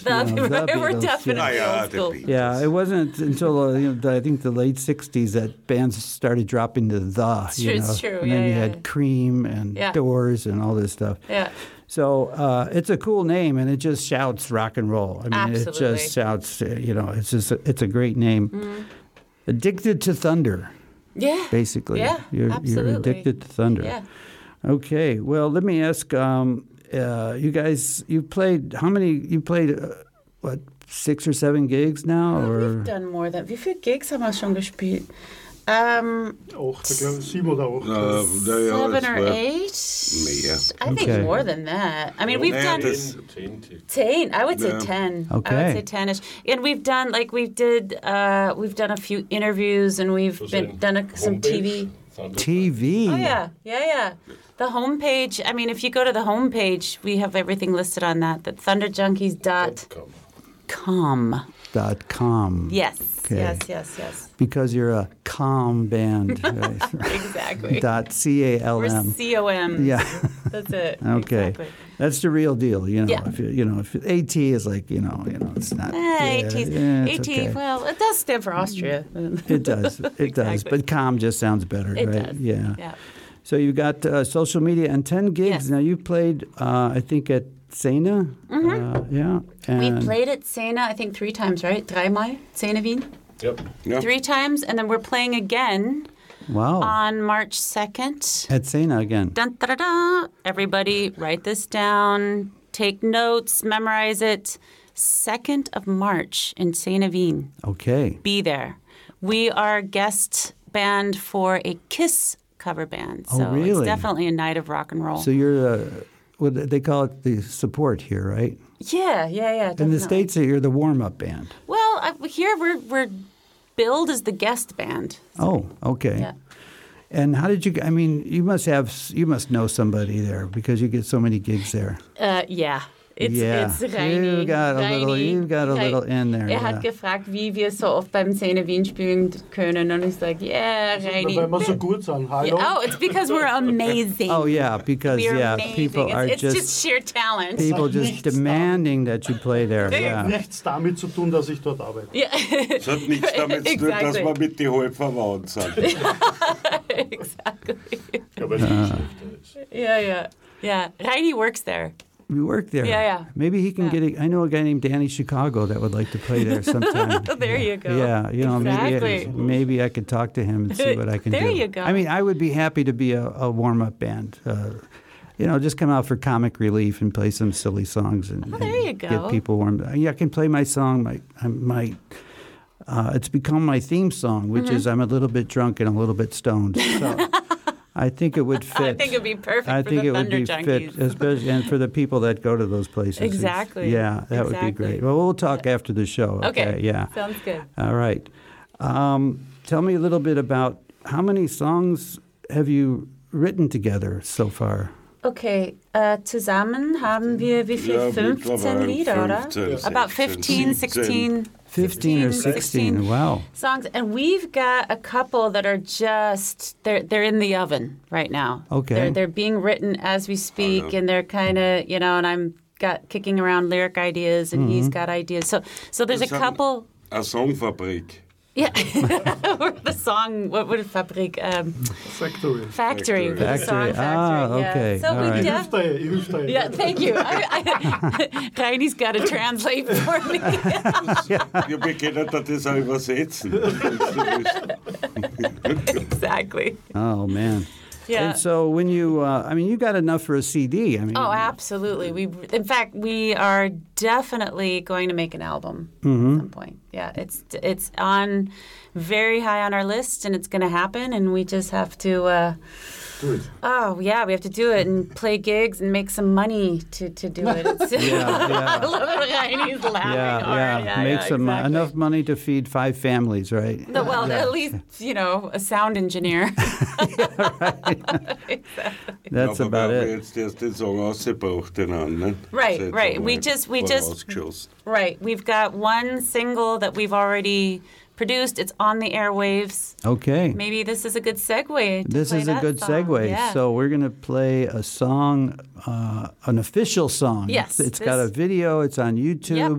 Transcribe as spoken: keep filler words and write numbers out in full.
The, you know, the we're Beatles, definitely yeah. old school. Yeah, it wasn't until uh, you know, the, I think the late sixties that bands started dropping to the. It's you true, know? it's true. And Yeah, then you yeah, had yeah. Cream and Yeah. Doors and all this stuff. Yeah. So uh, it's a cool name, and it just shouts rock and roll. I mean, Absolutely. it just shouts. uh, You know, it's just a, it's a great name. Mm. Addicted to Thunder. Yeah. Basically, Yeah, you're, absolutely. you're addicted to Thunder. Yeah. Okay, well, let me ask. Um, uh, you guys, you played how many? You played uh, what six or seven gigs now, Oh, or we've done more than. Wie viele Gigs haben wir schon gespielt? Um, Acht, ich glaube, sieben oder acht. Uh, they are seven as or well. eight? Mehr. I think Okay. more than that. I mean, we've Yeah, done this- ten. I would say Yeah. ten. I Okay. would say ten-ish. And we've done like we did. Uh, we've done a few interviews, and we've been done a, some T V. T V? Oh yeah, yeah, yeah. The homepage. I mean, if you go to the homepage, we have everything listed on that. That thunderjunkies dot com. Dot com. Yes, Okay. yes, yes, yes. Because you're a calm band. Right? Exactly. Dot C A L We're M. C O M. Yeah. That's it. Okay. Exactly. That's the real deal, you know. Yeah. If you, you know, if AT is like, you know, you know, it's not. Eh, yeah, AT, yeah, it's AT okay. well, it does stand for Austria. It does. It does. Exactly. But calm just sounds better, It right? does. Yeah. Yeah. So you got uh, social media and ten gigs. Yes. Now you played, uh, I think, at Sena. Mm-hmm. Uh, yeah. We And played at Sena, I think, three times, right? Dreimal, Sena Wien. Yep. Yeah. Three times, and then we're playing again Wow. on March second. At Sena again. Dun, da, da, da. Everybody, write this down. Take notes. Memorize it. second of March in Sena Wien. Okay. Be there. We are guest band for a KISS cover band. Oh, So really? it's definitely a night of rock and roll. So you're, uh, what they call it, the support here, right? yeah, yeah, yeah. In Definitely. the States, you're the warm-up band. Well, uh, here we're we're billed as the guest band. Oh, okay. Yeah. And how did you? I mean, you must have, you must know somebody there because you get so many gigs there. Uh, yeah. It's, Yeah. it's Reini. You got a little- Reini. you got a Rei- little in there, Er hat yeah. gefragt, wie wir so oft beim Szene Wien spielen können. Und ich sage, yeah, Reini. Weil wir so gut sind. Hallo? Yeah, oh, it's because we're amazing. Oh yeah, because We're yeah, amazing. people it's, are it's just, just sheer talent. people Sagt just nichts demanding that you play there. Yeah. Nichts damit zu tun, dass ich dort arbeite. Yeah. Es hat nichts damit zu tun, dass Exactly. wir mit den halb verwandt sind. Exactly. Ja, weil es nicht schlechter ist. Yeah, yeah. Yeah. Reini works there. You work there. Yeah, yeah. Maybe he can Yeah. get. A, I know a guy named Danny Chicago that would like to play there sometime. There you go. Yeah, you know, maybe Exactly. maybe I could talk to him and see what I can There do. you go. I mean, I would be happy to be a, a warm-up band. Uh, you know, just come out for comic relief and play some silly songs and, Oh, there and you go. get people warmed. Yeah, I can play my song. My my. Uh, it's become my theme song, which Mm-hmm. is I'm a little bit drunk and a little bit stoned. So I think it would fit. I think it'd be perfect I for think the it would Thunder be Junkies. fit, especially and for the people that go to those places. It's- Exactly. Yeah, that would be Exactly. great. Well, we'll talk after the show. Okay. Okay. Yeah. Sounds good. All right. Um, tell me a little bit about how many songs have you written together so far? Okay, äh, zusammen haben wir wie viel? Ja, fünfzehn mittlerweile Lieder, oder? fünfzehn, About fifteen, sixteen. sixteen. Fifteen or sixteen? Wow. songs, and we've got a couple that are just they're they're in the oven right now. Okay. they're they're being written as we speak, and they're kind of you know, and I'm got kicking around lyric ideas, and he's got ideas. So so there's a Das haben- couple. Eine Songfabrik. Yeah, or the song. What would Fabrik? Um, Factory. factory. Factory. The song Factory. Ah, factory. okay. Yeah. So All we right. Ich def- helfe dir, ich helfe dir. Yeah, thank you. I, I, Reini's got to translate for me. Ja, wir können das auch übersetzen. Exactly. Oh man. Yeah. And so when you, uh, I mean, you got enough for a C D. I mean, Oh, absolutely. We, in fact, we are definitely going to make an album Mm-hmm. at some point. Yeah, it's it's on very high on our list, and it's going to happen. And we just have to. Uh, Do it. oh yeah, we have to do it and play gigs and make some money to, to do it. It's, Yeah, yeah. I love it. Reini's laughing yeah, hard. yeah, Yeah, make yeah, some uh, exactly. enough money to feed five families, right? No, well, at least you know a sound engineer. That's Aber about wir haben it. jetzt erst den Song ausgebracht, den an, ne? Right, Jetzt right. haben We wir just- we just- vorausgeschossen. Right. We've got one single that we've already produced. It's on the airwaves. Okay. Maybe this is a good segue. to This play is a that good song. segue. Yeah. So we're going to play a song, uh, an official song. Yes, It's got a this- video. It's on YouTube. Yep.